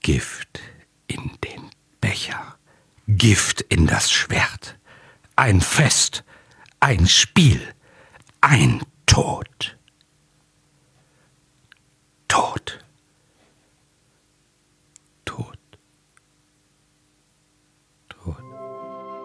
Gift in den Becher, Gift in das Schwert. Ein Fest, ein Spiel, ein Tod.